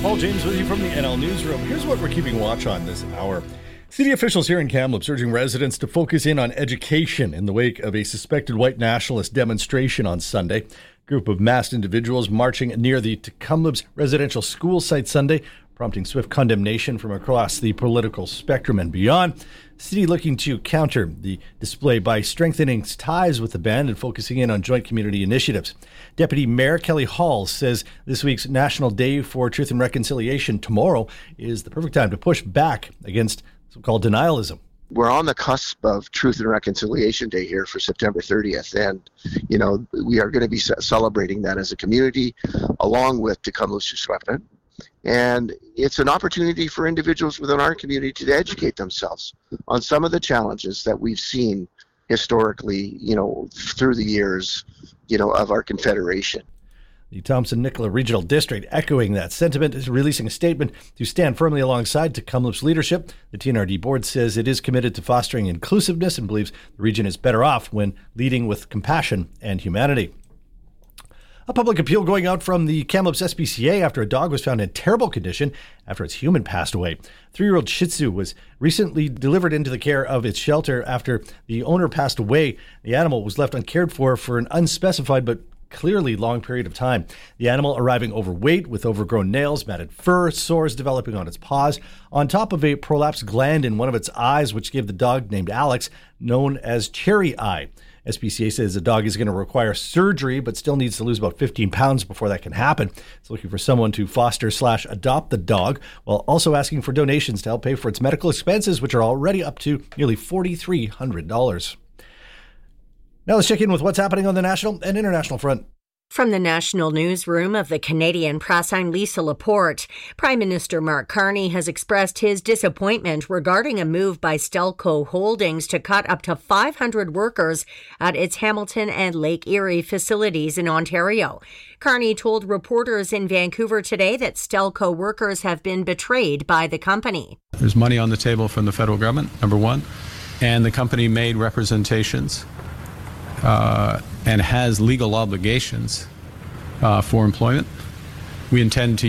Paul James with you from the NL Newsroom. Here's what we're keeping watch on this hour. City officials here in Kamloops urging residents to focus in on education in the wake of a suspected white nationalist demonstration on Sunday. A group of masked individuals marching near the Kamloops residential school site Sunday, prompting swift condemnation from across the political spectrum and beyond. City looking to counter the display by strengthening ties with the band and focusing in on joint community initiatives. Deputy Mayor Kelly Hall says this week's National Day for Truth and Reconciliation tomorrow is the perfect time to push back against so-called denialism. We're on the cusp of Truth and Reconciliation Day here for September 30th. And, we are going to be celebrating that as a community along with the Kamloops Square. And it's an opportunity for individuals within our community to educate themselves on some of the challenges that we've seen historically, through the years, of our Confederation. The Thompson-Nicola Regional District, echoing that sentiment, is releasing a statement to stand firmly alongside Kamloops leadership. The TNRD board says it is committed to fostering inclusiveness and believes the region is better off when leading with compassion and humanity. A public appeal going out from the Kamloops SPCA after a dog was found in terrible condition after its human passed away. 3-year-old Shih Tzu was recently delivered into the care of its shelter after the owner passed away. The animal was left uncared for an unspecified but clearly long period of time. The animal arriving overweight with overgrown nails, matted fur, sores developing on its paws, on top of a prolapsed gland in one of its eyes, which gave the dog, named Alex, known as Cherry Eye. SPCA says the dog is going to require surgery, but still needs to lose about 15 pounds before that can happen. It's looking for someone to foster/adopt the dog, while also asking for donations to help pay for its medical expenses, which are already up to nearly $4,300. Now let's check in with what's happening on the national and international front. From the National Newsroom of the Canadian Press, I'm Lisa Laporte. Prime Minister Mark Carney has expressed his disappointment regarding a move by Stelco Holdings to cut up to 500 workers at its Hamilton and Lake Erie facilities in Ontario. Carney told reporters in Vancouver today that Stelco workers have been betrayed by the company. There's money on the table from the federal government, number one, and the company made representations and has legal obligations for employment. We intend to